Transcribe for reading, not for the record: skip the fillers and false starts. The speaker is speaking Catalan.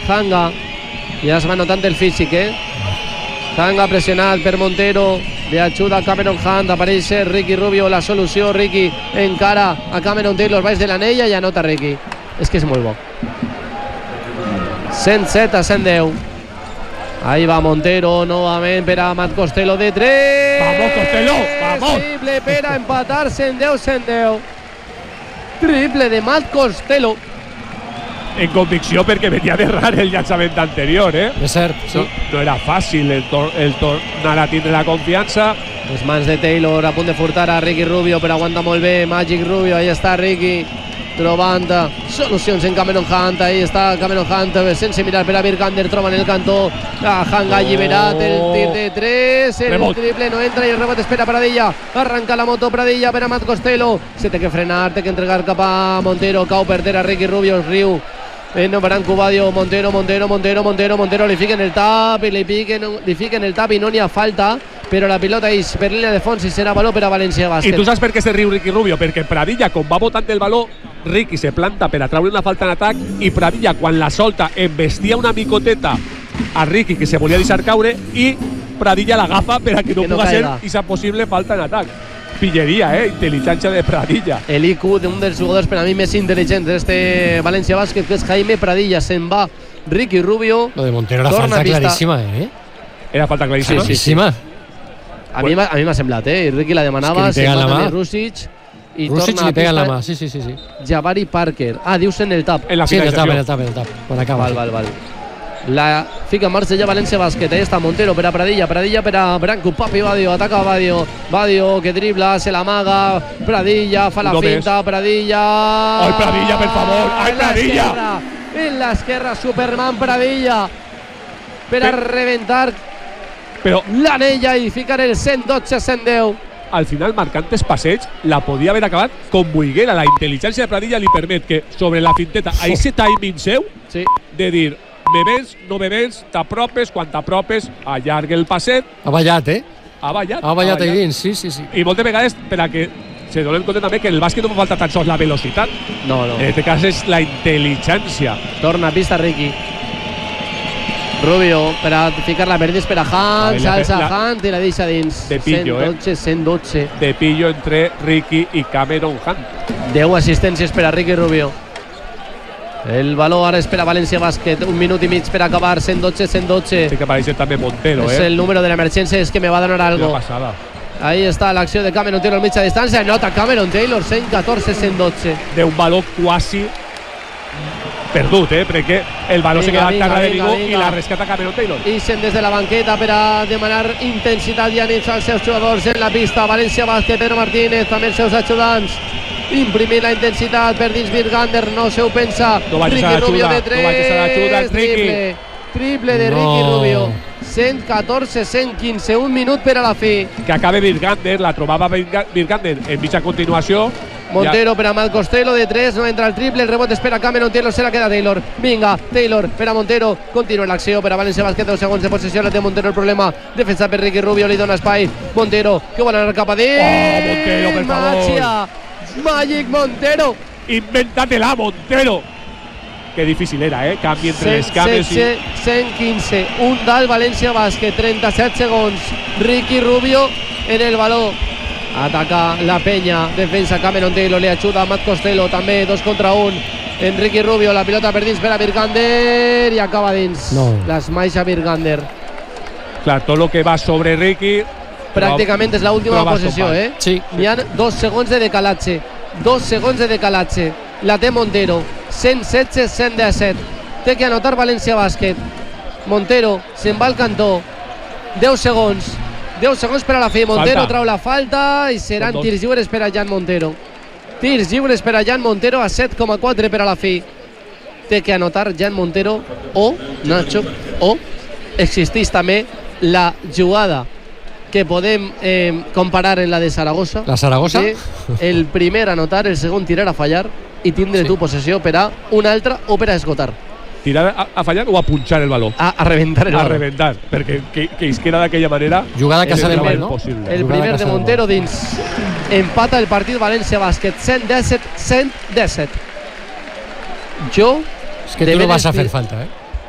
Zanga. Ja es va notant el físic, Zanga pressionat per Montero. Li ajuda Cameron Hunt. Apareix Ricky Rubio, la solució. Ricky encara a Cameron Taylor, baix de l'anella i anota Ricky. És que és molt bo. 107-110. Ahí va Montero, novament per a Matt Costello de 3. ¡Vamos, Costello! ¡Vamos! Triple per a empatar, 110-110. Triple de Matt Costello. En convicció perquè venia d'errar el llançament anterior, És cert, sí. No era fàcil el tornar a tindre la confiança. Les mans de Taylor a punt de furtar a Ricky Rubio, però aguanta molt bé Magic Rubio. Ahí està Ricky trobant solucions en Cameron Hunt. Ahí està Cameron Hunt sense mirar per a Virgander, troba en el cantó a Hunt, alliberat el tir de 3, el triple no entra i el rebot espera Pradilla, arranca la moto Pradilla per a Matt Costello, se té que frenar, té que entregar cap a Montero, cau per terra Ricky Rubio, es riu en Branco Badio. Montero li fiquen el tap i li fiquen el tap i no n'hi ha falta, però la pilota és per línia de fons i serà valor per a València Bàsquet. I tu saps per què se riu Ricky Rubio? Perquè Pradilla, com va botant el valor, Ricky se planta per a treure una falta en atac i Pradilla, quan la solta, embestia una micoteta a Ricky que se volia deixar caure i Pradilla l'agafa per a que no pugui ser aquesta possible falta en atac. Pilleria, intel·ligència de Pradilla. El IQ d'un dels jugadors per a mi més intel·ligents d'este València Bàsquet, que és Jaime Pradilla. Se'n va Ricky Rubio. Lo de Montero era falta claríssima, Era falta claríssima. Claríssima. A mi m'ha semblat, i Ricky la demanava, se'n va també Rusic i torna li pega en la mà, sí. Jabari Parker. Dius en el tap. En la finalització. En el tap, quan acaba. Val. La fica en marxa ja València Bàsquet. Ahí està Montero per a Pradilla per a Branco. Papi Badio, ataca Badio que dribla, se l'amaga. Pradilla fa la finta, Pradilla. ¡Ay, Pradilla, por favor! ¡Ay, Pradilla! En l'esquerra, Superman Pradilla per a reventar l'anella i ficar el 112-110. Al final, marcantes passeig, la podia haver acabat com Buiguera. La intel·ligència de Pradilla li permet que sobre la finteta, a ese timing seu, de dir me vens, no me vens, t'apropes, quan t'apropes, allarga el passet. Ha ballat, Ha ballat ahí dins, sí. I moltes vegades, per a que se donen compte també que el bàsquet no fa falta tan sols la velocitat. No. En aquest cas és la intel·ligència. Torna a pista Ricky Rubio per a ficar-la per dins per a Hunt, s'alça Hunt i la deixa dins. De pillo, 112. De pillo entre Ricky i Cameron Hunt. 10 assistències per a Ricky Rubio. El valor ara és per a València Bàsquet. 1 minut i mig per acabar, 112-112. Sí que apareix també Montero, És el número de l'emergència, és que me va donar algo. Ahí està l'acció de Cameron Taylor a mitja distància. Nota Cameron Taylor, 114-112. D'un valor quasi perdut, perquè el valor se queda a terra de ningú i la rescata Cameron Taylor. Ixen des de la banqueta per a demanar intensitat i ànims als seus jugadors en la pista. València Bàsquet, Pedro Martínez, també els seus ajudants. Imprimir la intensitat per dins Virgander, no se ho pensa. Ricky Rubio de 3, triple de Ricky Rubio. 114-115, 1 minut per a la fi. Que acabe Virgander, la trobava Virgander en mitja continuació. Montero per a Matt Costello de 3, no entra el triple, el rebot espera Cameron Taylor, se la queda Taylor. Vinga, Taylor per a Montero, continua l'acció per a València Bàsquet, 2 segons de possessió, la té Montero el problema, defensa per Ricky Rubio, li dona espai, Montero, que vol anar cap a dins. Montero, per favor. Magic Montero. Invéntatela, Montero. Que difícil era, canvi entre les cames. 115, un dalt València Bàsquet, 37 segons. Ricky Rubio en el valor. Ataca la penya, defensa Cameron Taylor, li ajuda a Matt Costello, també 2 contra 1. En Ricky Rubio, la pilota per dins per a Virgander i acaba dins. L'esmaixa Virgander. Clar, tot el que va sobre Ricky. Pràcticament és l'última possessió, Sí. Hi ha 2 segons de decalatge. 2 segons de decalatge. La té Montero. 116-117. Té que anotar València Bàsquet. Montero se'n va al cantó. 10 segons. 10 segons per a la fi. Montero trau la falta i seran tirs lliures per a Jan Montero. Tirs lliures per a Jan Montero a 7,4 per a la fi. Té que anotar Jan Montero o Nacho, o existeix també la jugada que podem comparar en la de Saragossa. La Saragossa? El primer a anotar, el segon tirar a fallar i tindre tu possessió per a una altra o per a esgotar. Tirar a fallar o a punxar el valor? A reventar el valor. A reventar, perquè que isquera d'aquella manera... Jugada que s'ha de no? El primer de Montero dins. Empata el partit València Bàsquet. 117-117. Jo... És que tu no vas a fer falta,